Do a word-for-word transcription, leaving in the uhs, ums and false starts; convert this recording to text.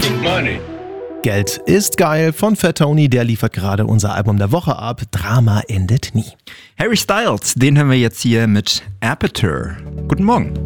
making money. Geld ist geil von Fat Tony, der liefert gerade unser Album der Woche ab. Drama endet nie. Harry Styles, den hören wir jetzt hier mit Aperture. Guten Morgen.